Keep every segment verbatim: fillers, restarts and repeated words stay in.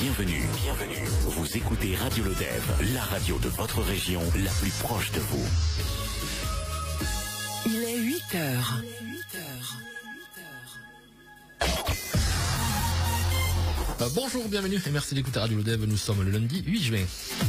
Bienvenue, bienvenue. Vous écoutez Radio Lodève, la radio de votre région, la plus proche de vous. Il est huit heures. Euh, bonjour, bienvenue et merci d'écouter Radio Lodève. Nous sommes le lundi huit juin.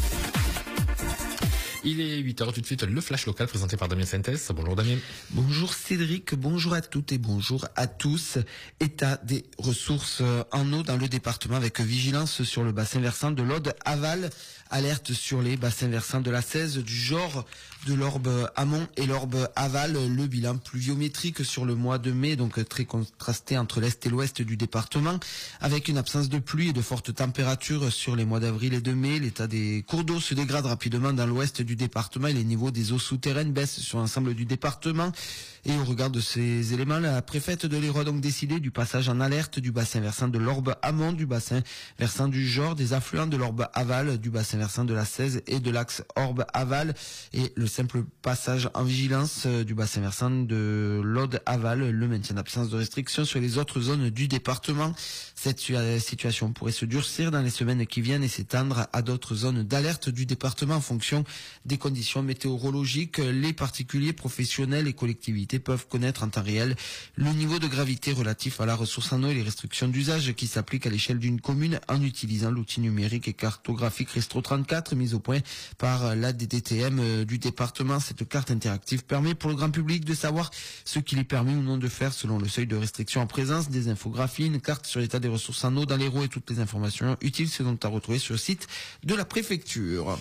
Il est huit heures, tout de suite le flash local présenté par Damien Sintès. Bonjour Damien. Bonjour Cédric, bonjour à toutes et bonjour à tous. État des ressources en eau dans le département avec vigilance sur le bassin versant de l'Aude aval, alerte sur les bassins versants de la Cèze, du Jord, de l'Orbe amont et l'Orbe aval. Le bilan pluviométrique sur le mois de mai, donc très contrasté entre l'est et l'ouest du département, avec une absence de pluie et de fortes températures sur les mois d'avril et de mai. L'état des cours d'eau se dégrade rapidement dans l'ouest du département et les niveaux des eaux souterraines baissent sur l'ensemble du département. Et au regard de ces éléments, la préfète de l'Hérault a donc décidé du passage en alerte du bassin versant de l'Orbe amont, du bassin versant du Jord, des affluents de l'Orbe aval, du bassin versant de la Cèze et de l'axe Orbe aval, et le simple passage en vigilance du bassin versant de l'Aude aval, le maintien d'absence de restrictions sur les autres zones du département. Cette situation pourrait se durcir dans les semaines qui viennent et s'étendre à d'autres zones d'alerte du département en fonction des conditions météorologiques. Les particuliers, professionnels et collectivités peuvent connaître en temps réel le niveau de gravité relatif à la ressource en eau et les restrictions d'usage qui s'appliquent à l'échelle d'une commune en utilisant l'outil numérique et cartographique Restro trente-quatre mis au point par la D D T M du département. Cette carte interactive permet pour le grand public de savoir ce qu'il est permis ou non de faire selon le seuil de restriction en présence, des infographies, une carte sur l'état des ressources en eau dans l'Hérault et toutes les informations utiles sont à retrouver sur le site de la préfecture.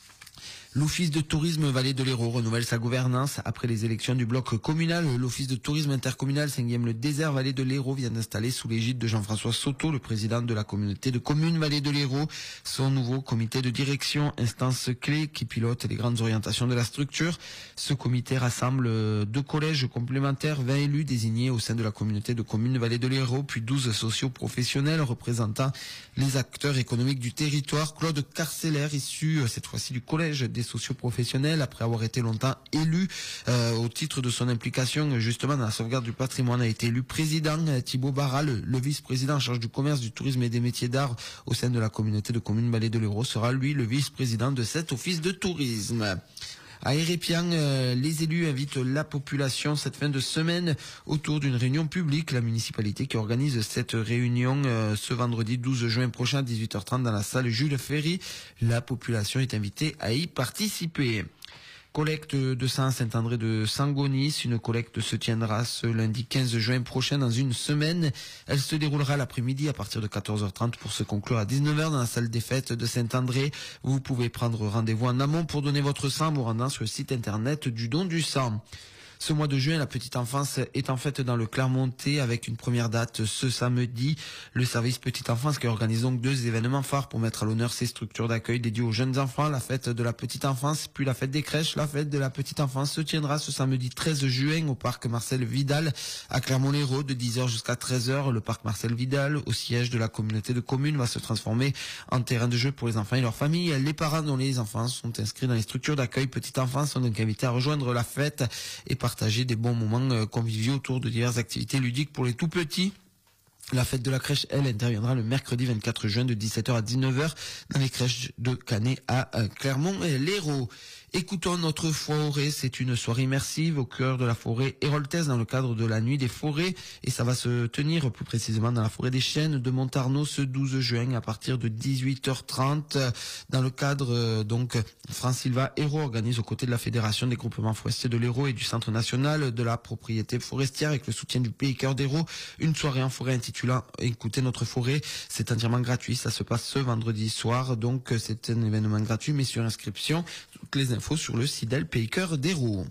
L'Office de tourisme Vallée de l'Hérault renouvelle sa gouvernance après les élections du bloc communal. L'Office de tourisme intercommunal cinquième le désert Vallée de l'Hérault vient d'installer sous l'égide de Jean-François Soto, le président de la communauté de communes Vallée de l'Hérault, son nouveau comité de direction, instance clé qui pilote les grandes orientations de la structure. Ce comité rassemble deux collèges complémentaires, vingt élus désignés au sein de la communauté de communes Vallée de l'Hérault, puis douze socio-professionnels représentant les acteurs économiques du territoire. Claude Carceller, issu cette fois-ci du collège des socioprofessionnels, après avoir été longtemps élu euh, au titre de son implication justement dans la sauvegarde du patrimoine, a été élu président. Thibaut Barra, le, le vice-président en charge du commerce, du tourisme et des métiers d'art au sein de la communauté de communes Vallée de l'Hérault, sera lui le vice-président de cet office de tourisme. À Hérépian, euh, les élus invitent la population cette fin de semaine autour d'une réunion publique. La municipalité qui organise cette réunion euh, ce vendredi douze juin prochain à dix-huit heures trente dans la salle Jules Ferry. La population est invitée à y participer. Collecte de sang à Saint-André de Sangonis. Une collecte se tiendra ce lundi quinze juin prochain dans une semaine. Elle se déroulera l'après-midi à partir de quatorze heures trente pour se conclure à dix-neuf heures dans la salle des fêtes de Saint-André. Vous pouvez prendre rendez-vous en amont pour donner votre sang en vous rendant sur le site internet du don du sang. Ce mois de juin, la petite enfance est en fête dans le Clermontais avec une première date ce samedi. Le service petite enfance qui organise donc deux événements phares pour mettre à l'honneur ces structures d'accueil dédiées aux jeunes enfants. La fête de la petite enfance, puis la fête des crèches. La fête de la petite enfance se tiendra ce samedi treize juin au parc Marcel Vidal à Clermont-Lérault de dix heures jusqu'à treize heures. Le parc Marcel Vidal, au siège de la communauté de communes, va se transformer en terrain de jeu pour les enfants et leurs familles. Les parents dont les enfants sont inscrits dans les structures d'accueil petite enfance sont donc invités à rejoindre la fête et partager des bons moments conviviaux autour de diverses activités ludiques pour les tout petits. La fête de la crèche, elle, interviendra le mercredi vingt-quatre juin de dix-sept heures à dix-neuf heures dans les crèches de Canet à Clermont-Lérault. Écoutons notre forêt, c'est une soirée immersive au cœur de la forêt héroltaise dans le cadre de la nuit des forêts et ça va se tenir plus précisément dans la forêt des Chênes de Montarnot ce douze juin à partir de dix-huit heures trente. Dans le cadre donc France Sylva Hérault organise aux côtés de la Fédération des groupements forestiers de l'Hérault et du Centre national de la propriété forestière avec le soutien du Pays Cœur d'Hérault une soirée en forêt intitulant Écoutez notre forêt. C'est entièrement gratuit, ça se passe ce vendredi soir donc c'est un événement gratuit mais sur inscription. Toutes les infos sur le site d'El Pays Cœur d'Hérault.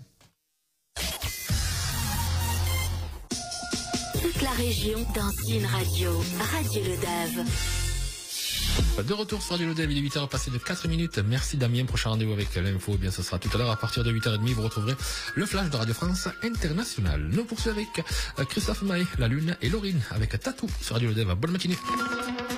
Toute la région dans une radio. Radio Lodève. De retour sur Radio Lodève, il est huit heures passé de quatre minutes. Merci Damien. Prochain rendez-vous avec l'info, eh bien ce sera tout à l'heure à partir de huit heures trente. Vous retrouverez le flash de Radio France Internationale. Nous poursuivons avec Christophe Maé, La Lune et Laurine avec Tatou sur Radio Lodève. Bonne matinée.